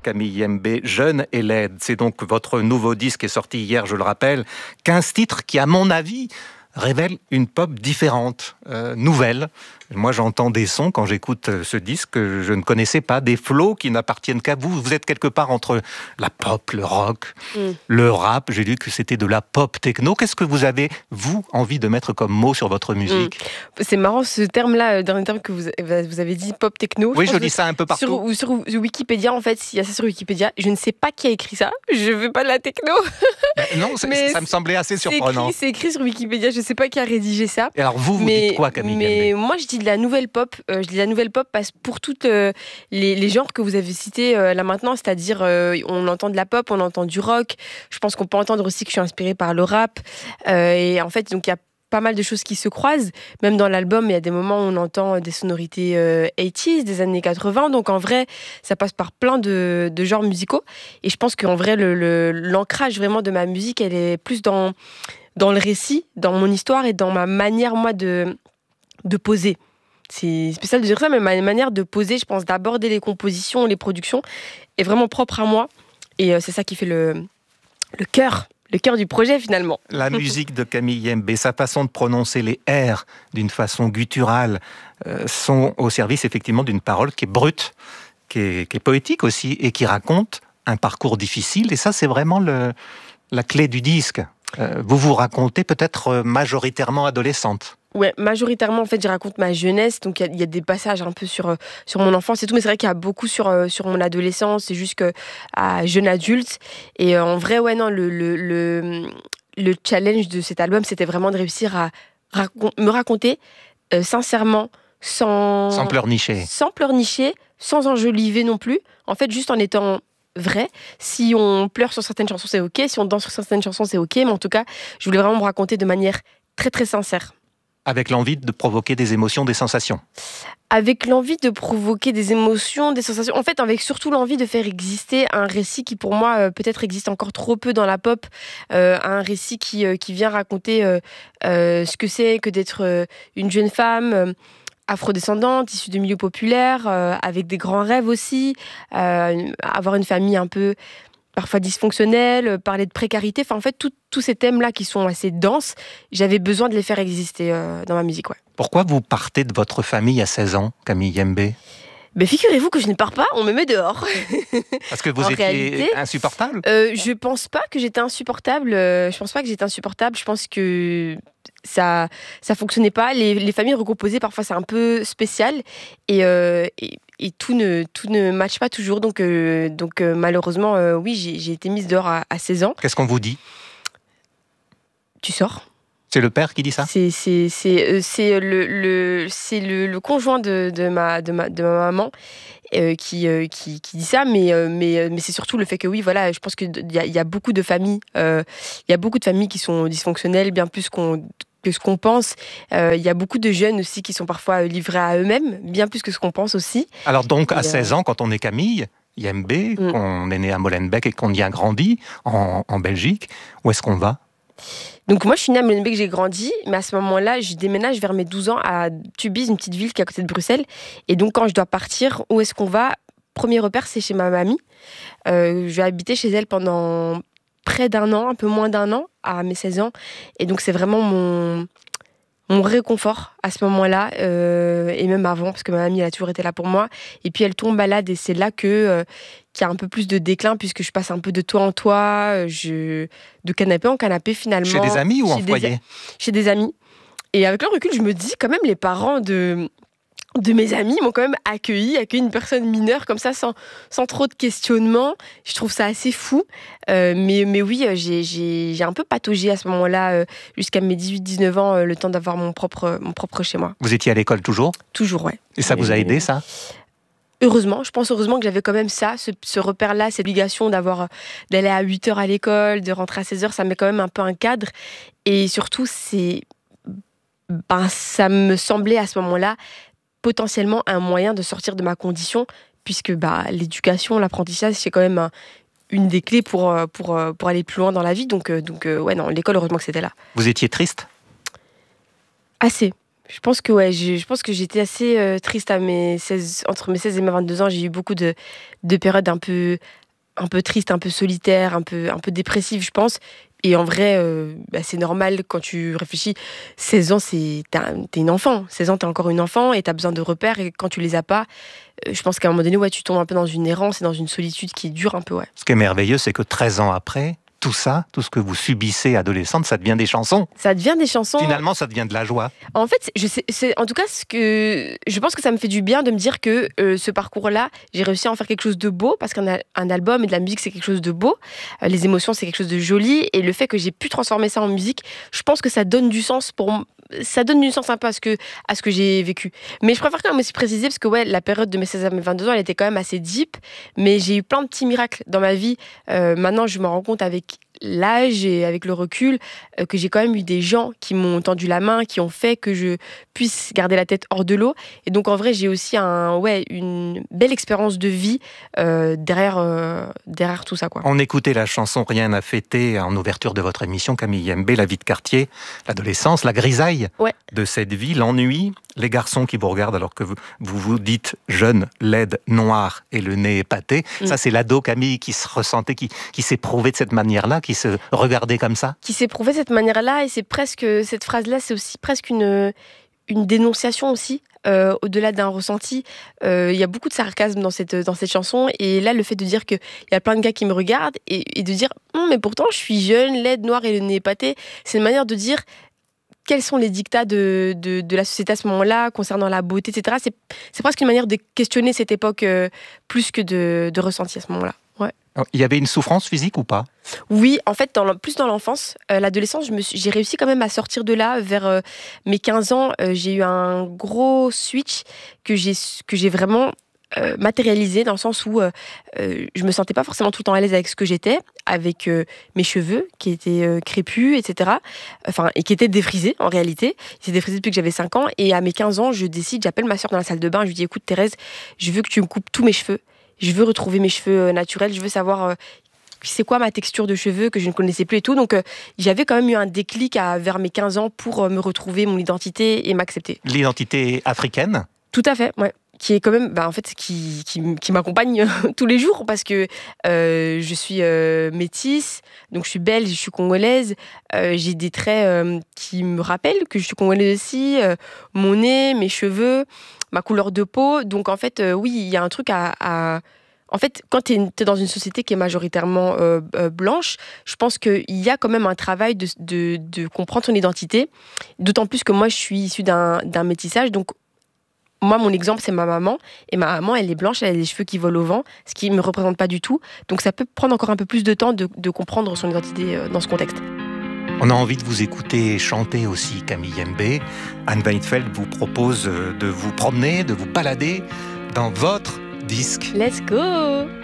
Camille Yembe, Jeune et laide. C'est donc votre nouveau disque qui est sorti hier, je le rappelle. 15 titres qui, à mon avis, révèlent une pop différente, nouvelle. Moi, j'entends des sons quand j'écoute ce disque que je ne connaissais pas, des flows qui n'appartiennent qu'à vous. Vous êtes quelque part entre la pop, le rock, le rap. J'ai lu que c'était de la pop techno. Qu'est-ce que vous avez, vous, envie de mettre comme mot sur votre musique ? C'est marrant ce terme-là, le dernier terme que vous avez dit, pop techno. Oui, je lis ça un peu partout. Sur Wikipédia, en fait, il y a ça sur Wikipédia. Je ne sais pas qui a écrit ça. Je ne veux pas de la techno. Non, ça me semblait assez surprenant. C'est écrit sur Wikipédia. Je ne sais pas qui a rédigé ça. Et alors vous dites quoi, Camille Yembe ? Moi, je dis de la nouvelle pop. Je dis de la nouvelle pop parce que pour toutes les genres que vous avez cités là maintenant, c'est-à-dire on entend de la pop, on entend du rock. Je pense qu'on peut entendre aussi que je suis inspirée par le rap. Et en fait, donc il y a pas mal de choses qui se croisent. Même dans l'album, il y a des moments où on entend des sonorités 80s, des années 80. Donc en vrai, ça passe par plein de genres musicaux. Et je pense qu'en vrai, l'ancrage vraiment de ma musique, elle est plus dans le récit, dans mon histoire et dans ma manière, moi, de poser. C'est spécial de dire ça, mais ma manière de poser, je pense, d'aborder les compositions, les productions, est vraiment propre à moi. Et c'est ça qui fait le cœur du projet, finalement. La musique de Camille Yembe, sa façon de prononcer les R d'une façon gutturale, sont au service, effectivement, d'une parole qui est brute, qui est poétique aussi, et qui raconte un parcours difficile. Et ça, c'est vraiment la clé du disque. Vous vous racontez peut-être majoritairement adolescente. Ouais, majoritairement, en fait, je raconte ma jeunesse. Donc, il y a des passages un peu sur mon enfance et tout. Mais c'est vrai qu'il y a beaucoup sur mon adolescence et jusqu'à jeune adulte. Et en vrai, ouais, non, le challenge de cet album, c'était vraiment de réussir à me raconter sincèrement, sans pleurnicher. Sans pleurnicher, sans enjoliver non plus. En fait, juste en étant vrai. Si on pleure sur certaines chansons, c'est OK. Si on danse sur certaines chansons, c'est OK. Mais en tout cas, je voulais vraiment me raconter de manière très, très sincère. Avec l'envie de provoquer des émotions, des sensations. Avec l'envie de provoquer des émotions, des sensations. En fait, avec surtout l'envie de faire exister un récit qui, pour moi, peut-être existe encore trop peu dans la pop. Un récit qui vient raconter ce que c'est que d'être une jeune femme afrodescendante, issue de milieux populaires, avec des grands rêves aussi. Avoir une famille un peu parfois dysfonctionnelle, parler de précarité. Enfin, en fait, tous ces thèmes-là qui sont assez denses, j'avais besoin de les faire exister dans ma musique. Ouais. Pourquoi vous partez de votre famille à 16 ans, Camille Yembe ? Mais figurez-vous que je ne pars pas, on me met dehors. Parce que vous étiez insupportable ? Je pense pas que j'étais insupportable. Je pense que ça fonctionnait pas. Les familles recomposées, parfois, c'est un peu spécial. Et tout ne matche pas toujours. Donc malheureusement, oui, j'ai été mise dehors à 16 ans. Qu'est-ce qu'on vous dit ? Tu sors ? C'est le père qui dit ça ? C'est le conjoint de ma maman qui dit ça, mais c'est surtout le fait que oui, voilà, je pense qu'il y a beaucoup de familles, qui sont dysfonctionnelles, bien plus que ce qu'on pense. Il y a beaucoup de jeunes aussi qui sont parfois livrés à eux-mêmes, bien plus que ce qu'on pense aussi. Alors donc, à 16 ans, quand on est Camille Yembe, qu'on est né à Molenbeek et qu'on y a grandi, en Belgique, où est-ce qu'on va ? Donc moi, je suis née à Molenbeek, j'ai grandi, mais à ce moment-là, je déménage vers mes 12 ans à Tubize, une petite ville qui est à côté de Bruxelles. Et donc, quand je dois partir, où est-ce qu'on va ? Premier repère, c'est chez ma mamie. Je vais habiter chez elle pendant près d'un an, un peu moins d'un an, à mes 16 ans. Et donc, c'est vraiment mon réconfort à ce moment-là, et même avant, parce que ma mamie, elle a toujours été là pour moi. Et puis, elle tombe malade, et c'est là qu'il y a un peu plus de déclin, puisque je passe un peu de toit en toit, de canapé en canapé, finalement. Chez des amis ou en foyer ? Chez des amis. Et avec le recul, je me dis, quand même, les parents de mes amis m'ont quand même accueilli une personne mineure comme ça, sans trop de questionnement. Je trouve ça assez fou. Mais oui, j'ai un peu pataugé à ce moment-là, jusqu'à mes 18-19 ans, le temps d'avoir mon propre chez moi. Vous étiez à l'école toujours ? Toujours, ouais. Et ça vous a aidé, ça ? Heureusement, je pense heureusement que j'avais quand même ça, ce repère-là, cette obligation d'aller à 8h à l'école, de rentrer à 16h, ça met quand même un peu un cadre. Et surtout, ça me semblait à ce moment-là potentiellement un moyen de sortir de ma condition, puisque l'éducation, l'apprentissage, c'est quand même une des clés pour aller plus loin dans la vie. Donc ouais, non, l'école, heureusement que c'était là. Vous étiez triste ? Assez. Je pense que ouais, je pense que j'étais assez triste entre mes 16 et mes 22 ans. J'ai eu beaucoup de périodes un peu tristes, un peu solitaires, un peu dépressives, je pense. Et en vrai, c'est normal quand tu réfléchis. 16 ans, t'es une enfant. 16 ans, t'es encore une enfant et t'as besoin de repères. Et quand tu les as pas, je pense qu'à un moment donné, ouais, tu tombes un peu dans une errance et dans une solitude qui dure un peu, ouais. Ce qui est merveilleux, c'est que 13 ans après, tout ça, tout ce que vous subissez adolescente, ça devient des chansons. Ça devient des chansons. Finalement, ça devient de la joie. En fait, c'est en tout cas je pense que ça me fait du bien de me dire que ce parcours-là, j'ai réussi à en faire quelque chose de beau, parce qu'un album et de la musique, c'est quelque chose de beau. Les émotions, c'est quelque chose de joli, et le fait que j'ai pu transformer ça en musique, je pense que ça donne du sens ça donne du sens un peu à ce que j'ai vécu. Mais je préfère quand même aussi préciser, parce que ouais, la période de mes 16 à mes 22 ans, elle était quand même assez deep, mais j'ai eu plein de petits miracles dans ma vie. Maintenant, je me rends compte avec l'âge et avec le recul que j'ai quand même eu des gens qui m'ont tendu la main, qui ont fait que je puisse garder la tête hors de l'eau. Et donc en vrai, j'ai aussi une belle expérience de vie derrière tout ça, quoi. On écoutait la chanson Rien à fêter en ouverture de votre émission, Camille Yembe, la vie de quartier, l'adolescence, la grisaille de cette vie, l'ennui, les garçons qui vous regardent alors que vous dites jeune, laide, noire et le nez épaté. Ça, c'est l'ado Camille qui se ressentait, qui s'éprouvait de cette manière-là, qui se regardait comme ça. Qui s'éprouvait de cette manière-là, et c'est presque, cette phrase-là, c'est aussi presque une dénonciation aussi. Au-delà d'un ressenti, il y a beaucoup de sarcasme dans cette chanson, et là le fait de dire qu'il y a plein de gars qui me regardent et de dire mais pourtant je suis jeune, laide, noire et le nez épaté, c'est une manière de dire quels sont les dictats de la société à ce moment-là concernant la beauté, etc. C'est presque une manière de questionner cette époque plus que de ressenti à ce moment-là. Ouais. Il y avait une souffrance physique ou pas ? Oui, en fait, plus dans l'enfance. L'adolescence, j'ai réussi quand même à sortir de là. Vers mes 15 ans, j'ai eu un gros switch que j'ai vraiment matérialisé, dans le sens où je me sentais pas forcément tout le temps à l'aise avec ce que j'étais, avec mes cheveux qui étaient crépus, etc. Et qui étaient défrisés en réalité. Ils étaient défrisés depuis que j'avais 5 ans. Et à mes 15 ans, j'appelle ma soeur dans la salle de bain, je lui dis écoute Thérèse, je veux que tu me coupes tous mes cheveux. Je veux retrouver mes cheveux naturels, je veux savoir c'est quoi ma texture de cheveux que je ne connaissais plus et tout. Donc j'avais quand même eu un déclic vers mes 15 ans pour me retrouver mon identité et m'accepter. L'identité africaine ? Tout à fait, ouais. Qui est quand même, qui m'accompagne tous les jours, parce que je suis métisse, donc je suis belge, je suis congolaise, j'ai des traits qui me rappellent que je suis congolaise aussi, mon nez, mes cheveux, ma couleur de peau. Donc en fait, oui, il y a un truc En fait, quand t'es dans une société qui est majoritairement blanche, je pense qu'il y a quand même un travail de comprendre ton identité, d'autant plus que moi, je suis issue d'un métissage, donc moi, mon exemple, c'est ma maman. Et ma maman, elle est blanche, elle a les cheveux qui volent au vent, ce qui ne me représente pas du tout. Donc ça peut prendre encore un peu plus de temps de comprendre son identité dans ce contexte. On a envie de vous écouter chanter aussi, Camille Yembe. Anne Weidfeld vous propose de vous promener, de vous balader dans votre disque. Let's go!